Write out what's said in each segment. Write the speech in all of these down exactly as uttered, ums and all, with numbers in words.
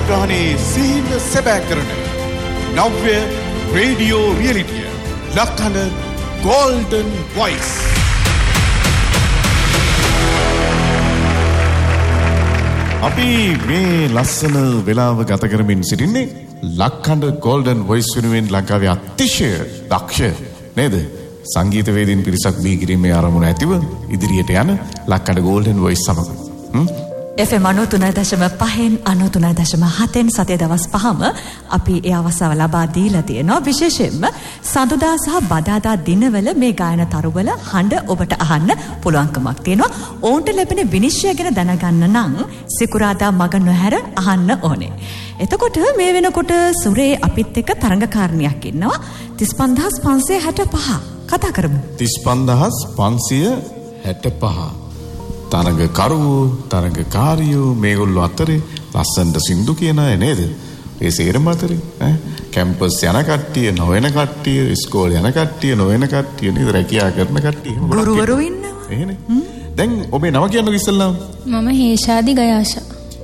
ජයග්‍රහණයේ සීල සැබෑ කරන නව්‍ය රේඩියෝ රියලිටිය ලක්හඬ ගෝල්ඩන් වොයිස්. අපි මේ ලස්සන වෙලාව ගත කරමින් සිටින්නේ ලක්හඬ ගෝල්ඩන් වොයිස් වෙනුවෙන් ලංකාවේ අතිශය දක්ෂ නේද සංගීතවේදීන් පිරිසක් බිහි කිරීමේ ආරමුණ ඇතිව ඉදිරියට යන ලක්හඬ ගෝල්ඩන් වොයිස් සමග එෆ් එම් අනූ තුනයි දශම පහෙන් අනූ තුනයි දශම හතෙන් සතිය දවස් පහම අපි ඒ අවස්ථාව ලබා දීලා තියෙනවා. විශේෂයෙන්ම සඳුදා සහ බදාදා දිනවල මේ ගායන තරුවල හඬ ඔබට අහන්න පුළුවන්කමක් තියෙනවා. ඔවුන්ට ලැබෙන විනිශ්චය ගැන දැනගන්න නම් සිකුරාදා මග නොහැර අහන්න ඕනේ. එතකොට මේ වෙනකොට සුරේ අපිත් එක්ක තරඟකාරණියක් ඉන්නවා. තිස් පන්දාස් පන්සිය හැට පහ කතා කරමු. තිස් පන්දාස් පන්සිය හැට පහ තරඟකරුවෝ තරඟකාරියෝ මේගොල්ලෝ අතරේ ලස්සනට සින්දු කියන අය නේද? ඒ සේරම අතරේ ඈ කැම්පස් යන කට්ටිය නොවන කට්ටිය ඉස්කෝලේ යන කට්ටිය නොවන කට්ටිය නේද රැකියා කරන කට්ටිය ගුරුවරු ඉන්නවා. එහෙනේ. දැන් ඔබේ නම කියන්නකෝ ඉස්සල්ලාම. මම හේෂාදි ගයාෂා.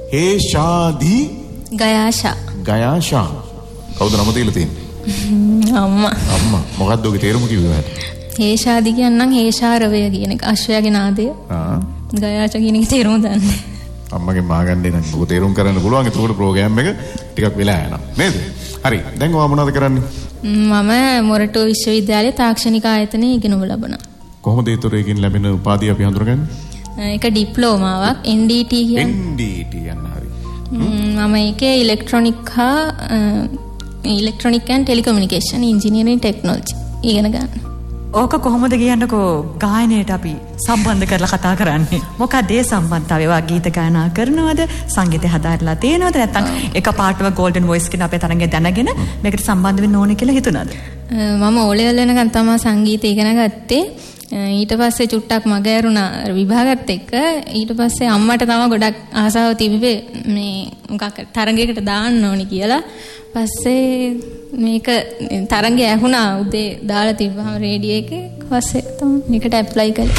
හේෂාදි ගයාෂා. ගයාෂා. කවුද නම දීලා තියෙන්නේ? අම්මා. අම්මා. මොකක්ද ඔගේ තේරුම කිව්වේ? හේෂාදි කියන්නම් හේෂාරවය කියන එක අශ්වයාගේ නාදය. ආ. ගයාෂා කියන එකේ තේරුම දන්නේ. අම්මගේ මාගන්නේ නම් ඔක තේරුම් කරන්න පුළුවන්. ඒකට ප්‍රෝග්‍රෑම් එක ටිකක් වෙලා යනවා. නේද? හරි. දැන් ඔයා මොනවද කරන්නේ? මම මොරටුව විශ්වවිද්‍යාලයේ තාක්ෂණික ආයතනයේ ඉගෙනුම ලබනවා. කොහොමද ඒතර එකකින් ලැබෙන උපාධිය අපි හඳුනගන්නේ? ඒක ඩිප්ලෝමාවක් එන් ඩී ටී කියන්නේ. එන් ඩී ටී යන්න හරි. මම ඒකේ ඉලෙක්ට්‍රොනික හා ඉලෙක්ට්‍රොනික ඇන්ඩ් ටෙලිකමියුනිකේෂන් ඉංජිනේරින් ටෙක්නොලොජි ඉගෙන ගන්න. ඕක කොහොමද කියන්නකෝ ගායනයට අපි සම්බන්ධ කරලා කතා කරන්නේ? මොකක්ද ඒ සම්බන්ධතාවය? වා ගීත ගායනා කරනවද? සංගීතය හදාරලා තියෙනවද? නැත්නම් එක පාටම ගෝල්ඩන් වොයිස් කියන අපේ තරඟය දැනගෙන මේකට සම්බන්ධ වෙන්න ඕනේ කියලා හිතුණාද? මම ඕ ලෙවල් වෙනකන් තමයි සංගීතය ඉගෙන ගත්තේ. ඊට පස්සේ චුට්ටක් මග ඇරුණා විභාගත් එක්ක. ඊට පස්සේ අම්මට තමයි ගොඩක් ආසාව තිබ්බේ මේ මොකක් තරඟයකට දාන්න ඕනි කියලා. පස්සේ මේක තරඟය ඇහුණා උදේ දාලා තිබ්බම රේඩියෝ එකේ. පස්සේ තමයි මේකට ඇප්ලයි කළේ.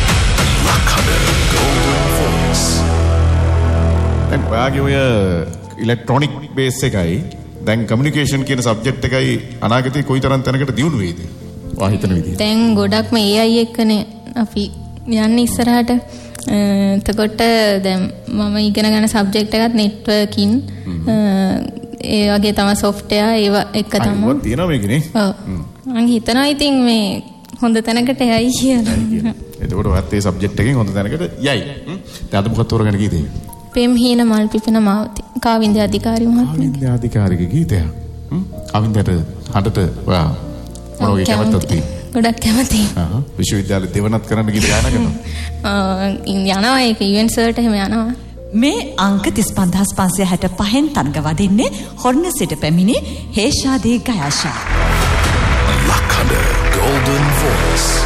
දැන් ඔයාගේ ඔය ඉලෙක්ට්‍රොනික බේස් එකයි දැන් කමියුනිකේෂන් කියන සබ්ජෙක්ට් එකයි අනාගතේ කොයිතරම් තැනකට දියුණු වෙයිද? ඔයා හිතන විදිහට. දැන් ගොඩක්ම ඒ අයි එක්කනේ අපි යන්නේ ඉස්සරහට. එතකොට දැන් මම ඉගෙන ගන්න සබ්ජෙක්ට් එකත් නෙට්වර්කින් ඒ වගේ තමයි සොෆ්ට්වෙයාර් ඒව එක තමයි. අයියෝ තියෙනවා මේකනේ. ඔව්. මම හිතනවා ඉතින් මේ හොඳ තැනකට යයි කියලා. එතකොට ඔයත් ඒ සබ්ජෙක්ට් එකෙන් හොඳ තැනකට යයි. දැන් අද මොකක්ද තෝරගෙන ගීතේ? පෙම් හීන මල් පිපෙන මාවතී. කාවින්ද අධිකාරි මහත්මිය. කාවින්ද අධිකාරික ගීතය. හ්ම්. කාවින්දට හඬට ඔයා මොනවගේ කැමැත්තක් තියෙන්නේ? ගොඩක් කැමතියි. ආ විශ්වවිද්‍යාලේ දෙවනත් කරන්න ගිහින් ගායනා කරනවා. ආ යනවා ඒක ඉවෙන්ට්ස් වලට එහෙම යනවා. මේ අංක තිස් පන්දාස් පන්සිය හැට පහෙන් තරඟ වදින්නේ හොර්න සිට පැමිණි හේෂාදී ගයාෂා. ලක්හඬ ගෝල්ඩන් වොයිස්.